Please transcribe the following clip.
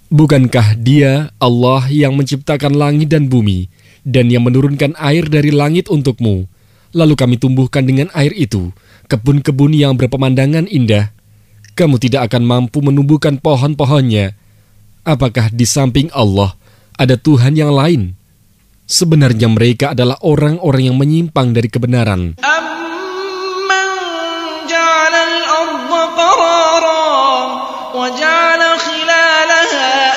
Bukankah Dia, Allah, yang menciptakan langit dan bumi, dan yang menurunkan air dari langit untukmu? Lalu kami tumbuhkan dengan air itu kebun-kebun yang berpemandangan indah. Kamu tidak akan mampu menumbuhkan pohon-pohonnya. Apakah di samping Allah ada Tuhan yang lain? Sebenarnya mereka adalah orang-orang yang menyimpang dari kebenaran. أَمَّنْ جَعَلَ الْأَرْضَ قَرَارًا وَجَعَلَ خِلَالَهَا